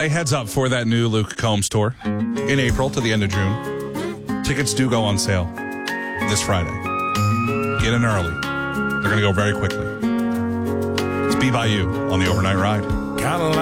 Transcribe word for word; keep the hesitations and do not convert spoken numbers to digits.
a heads up for that new Luke Combs tour in April to the end of June. Tickets do go on sale this Friday. Get in early. They're going to go very quickly. It's Be By You on the Overnight Ride. Got a